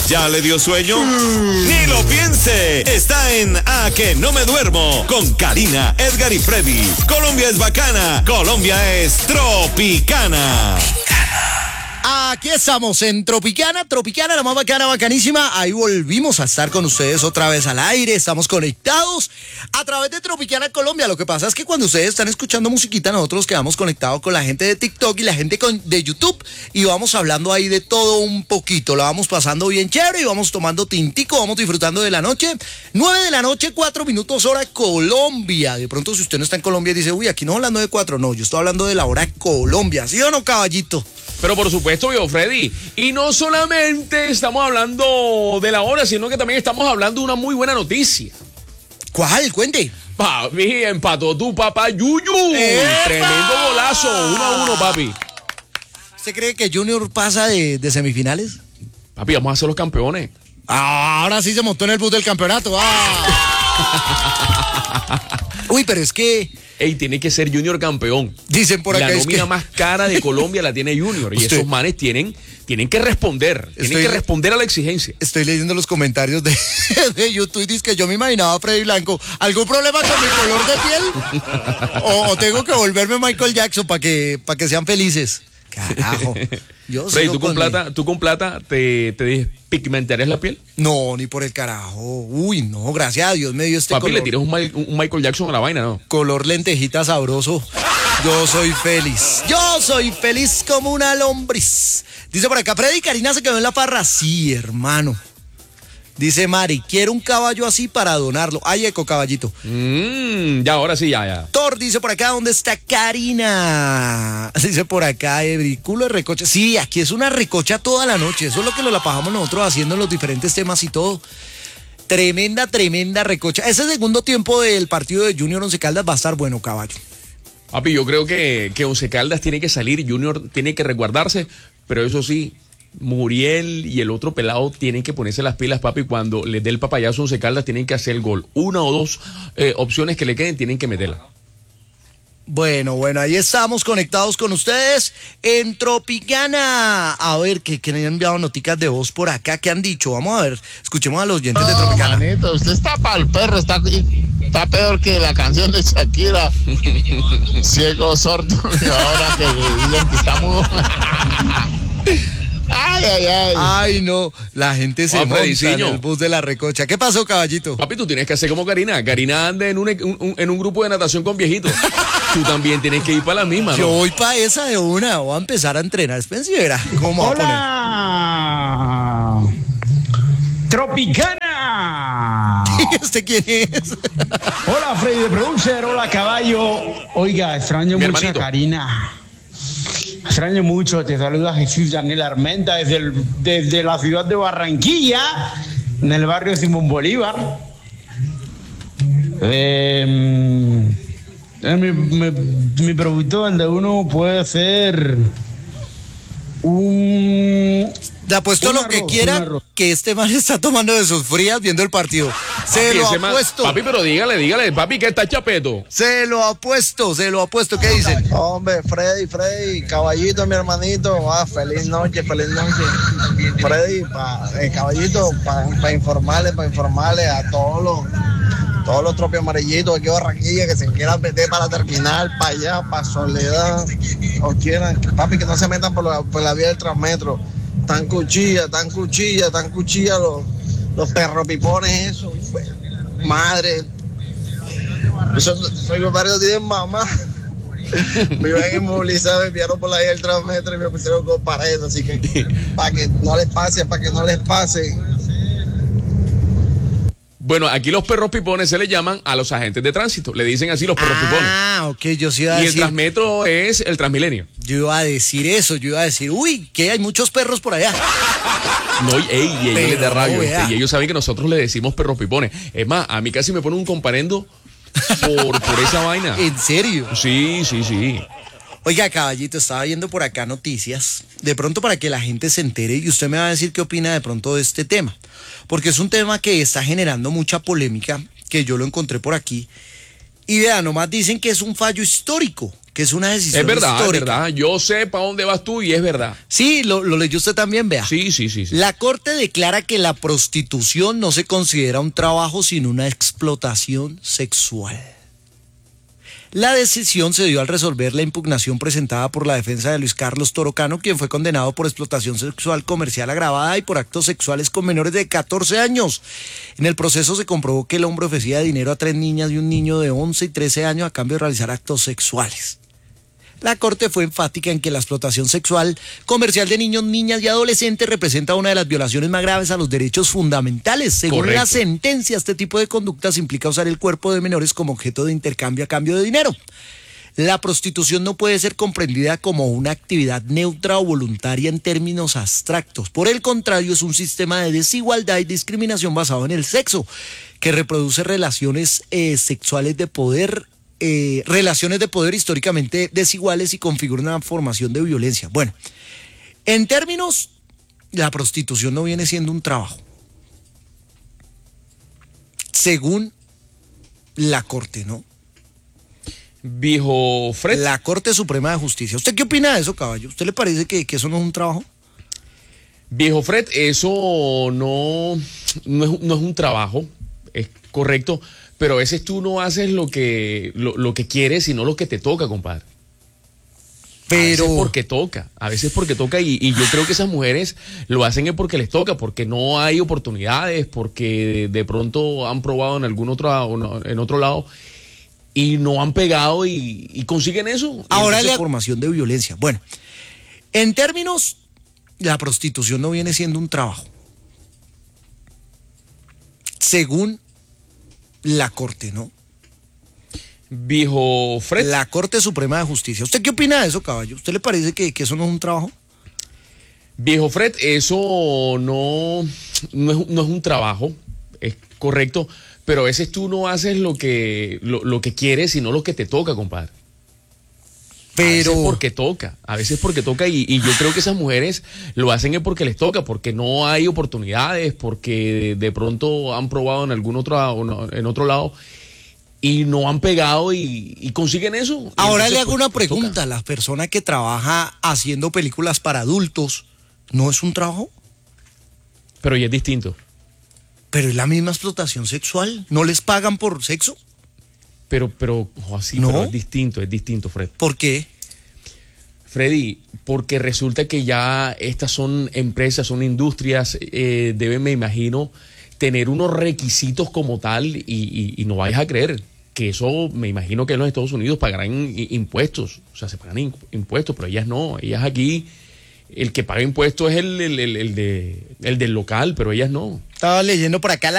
¿Ya le dio sueño? Ni lo piense. Está en A que no me duermo con Karina, Edgar y Freddy. Colombia es bacana. Colombia es tropicana. Aquí estamos en Tropicana, la más bacana, bacanísima. Ahí volvimos a estar con ustedes otra vez al aire. Estamos conectados a través de Tropicana Colombia. Lo que pasa es que cuando ustedes están escuchando musiquita, nosotros quedamos conectados con la gente de TikTok y la gente de YouTube. Y vamos hablando ahí de todo un poquito. La vamos pasando bien chévere y vamos tomando tintico, vamos disfrutando de la noche. 9 de la noche, 4 minutos hora Colombia. De pronto si usted no está en Colombia y dice, uy, aquí no son las 9:04. No, yo estoy hablando de la hora Colombia. ¿Sí o no, caballito? Pero por supuesto, yo, Freddy. Y no solamente estamos hablando de la hora, sino que también estamos hablando de una muy buena noticia. ¿Cuál? Cuente. Papi, empató tu papá Yuyu. Tremendo golazo. 1-1, papi. ¿Usted cree que Junior pasa de semifinales? Papi, vamos a ser los campeones. Ahora sí se montó en el bus del campeonato. Uy, pero es que... Ey, tiene que ser Junior campeón. Dicen por acá. La nómina más cara de Colombia la tiene Junior. Y esos manes tienen que responder. Tienen que responder a la exigencia. Estoy leyendo los comentarios de YouTube y dice que yo me imaginaba a Freddy Blanco. ¿Algún problema con mi color de piel? ¿O tengo que volverme Michael Jackson para que sean felices? Carajo. Freddy, ¿tú con plata te despigmentarías la piel? No, ni por el carajo. Uy, no, gracias a Dios me dio este papi, color. Le tiras un Michael Jackson a la vaina, ¿no? Color lentejita sabroso. Yo soy feliz. Yo soy feliz como una lombriz. Dice por acá, Freddy, Karina se quedó en la farra. Sí, hermano. Dice Mari, quiero un caballo así para donarlo. Ay, eco, caballito. Ya, ahora sí, ya. Thor dice por acá, ¿dónde está Karina? Dice por acá, culo de recocha. Sí, aquí es una recocha toda la noche. Eso es lo que nos la pasamos nosotros haciendo en los diferentes temas y todo. Tremenda recocha. Ese segundo tiempo del partido de Junior Once Caldas va a estar bueno, caballo. Papi, yo creo que Once Caldas tiene que salir, Junior tiene que resguardarse, pero eso sí, Muriel y el otro pelado tienen que ponerse las pilas, papi. Cuando les dé el papayazo a Once Caldas tienen que hacer el gol. Una o dos opciones que le queden tienen que meterla. Bueno, ahí estamos conectados con ustedes en Tropicana. A ver, que han enviado noticas de voz por acá, ¿qué han dicho? Vamos a ver, escuchemos a los oyentes de Tropicana. Manito, usted está para el perro, está peor que la canción de Shakira. Ciego, sordo, y ahora que está mudo. Ay, no, la gente se monta en el bus de la recocha. ¿Qué pasó, caballito? Papi, tú tienes que hacer como Karina. Karina anda en un grupo de natación con viejitos. Tú también tienes que ir para la misma, ¿no? Yo voy para esa de una. Voy a empezar a entrenar. Espérense y verá cómo va a poner. ¡Tropicana! ¿Usted quién es? Hola, Freddy de Producer. Hola, caballo. Oiga, extraño mucho hermanito. a Karina. Extraño mucho, te saluda Jesús Daniel Armenta desde la ciudad de Barranquilla, en el barrio Simón Bolívar. Mi producto donde uno puede ser Le apuesto lo que quiera que este man está tomando de sus frías viendo el partido. Se lo apuesto. Papi, pero dígale, papi, que está chapeto. Se lo apuesto. ¿Qué dicen? Hombre, Freddy, caballito, mi hermanito. Feliz noche. Freddy, caballito, para informarle a todos los tropios amarillitos aquí de Barranquilla que se quieran meter para la terminal, para allá, para Soledad, o quieran, papi, que no se metan por la vía del Transmetro. Tan cuchilla los perropipones, eso. Madre. Soy varios días mamá. Me iban a inmovilizar, me enviaron por la vía del Transmetro y me pusieron con pared, así que para que no les pase. Bueno, aquí los perros pipones se le llaman a los agentes de tránsito. Le dicen así los perros pipones. Ok, yo sí iba a decir. Y el Transmetro es el Transmilenio. Yo iba a decir eso, uy, que hay muchos perros por allá. No, y ellos les da rabia. Y ellos saben que nosotros le decimos perros pipones. Es más, a mí casi me ponen un comparendo por esa vaina. ¿En serio? Sí. Oiga, caballito, estaba viendo por acá noticias, de pronto para que la gente se entere y usted me va a decir qué opina de pronto de este tema, porque es un tema que está generando mucha polémica, que yo lo encontré por aquí, y vea, nomás dicen que es un fallo histórico, que es una decisión Es verdad, histórica. es verdad. Yo sé para dónde vas tú y es verdad. Sí, lo leyó usted también, vea. Sí. La Corte declara que la prostitución no se considera un trabajo sino una explotación sexual. La decisión se dio al resolver la impugnación presentada por la defensa de Luis Carlos Torocano, quien fue condenado por explotación sexual comercial agravada y por actos sexuales con menores de 14 años. En el proceso se comprobó que el hombre ofrecía dinero a 3 niñas y un niño de 11 y 13 años a cambio de realizar actos sexuales. La Corte fue enfática en que la explotación sexual comercial de niños, niñas y adolescentes representa una de las violaciones más graves a los derechos fundamentales. Según Correcto. la sentencia, este tipo de conductas implica usar el cuerpo de menores como objeto de intercambio a cambio de dinero. La prostitución no puede ser comprendida como una actividad neutra o voluntaria en términos abstractos. Por el contrario, es un sistema de desigualdad y discriminación basado en el sexo, que reproduce relaciones sexuales de poder, relaciones de poder históricamente desiguales y configura una formación de violencia. Bueno, en términos, la prostitución no viene siendo un trabajo. Según la Corte, ¿no? Viejo Fred. La Corte Suprema de Justicia. ¿Usted qué opina de eso, caballo? ¿Usted le parece que eso no es un trabajo? Viejo Fred, eso no es un trabajo, es correcto, pero a veces tú no haces lo que quieres, sino lo que te toca, compadre. Pero A veces porque toca y yo creo que esas mujeres lo hacen es porque les toca, porque no hay oportunidades, porque de pronto han probado en en otro lado y no han pegado y consiguen eso. ahora Entonces, la formación de violencia. Bueno, en términos, la prostitución no viene siendo un trabajo. Según la Corte, ¿no? Viejo Fred. La Corte Suprema de Justicia. ¿Usted qué opina de eso, caballo? ¿Usted le parece que eso no es un trabajo? Viejo Fred, eso no es un trabajo, es correcto, pero a veces tú no haces lo que quieres, sino lo que te toca, compadre. Pero A veces porque toca y yo creo que esas mujeres lo hacen es porque les toca, porque no hay oportunidades, porque de pronto han probado en en otro lado y no han pegado y consiguen eso. ahora Entonces, le hago pues, una pues, toca. pregunta. ¿La persona que trabaja haciendo películas para adultos no es un trabajo? Pero ya es distinto. Pero es la misma explotación sexual. ¿No les pagan por sexo? Pero ¿No? es distinto, Fred. ¿Por qué? Freddy, porque resulta que ya estas son empresas, son industrias, deben, me imagino, tener unos requisitos como tal y no vayas a creer que eso, me imagino que en los Estados Unidos pagarán impuestos, o sea, se pagan impuestos, pero ellas no, ellas aquí, el que paga impuestos es el del local, pero ellas no. Estaba leyendo por acá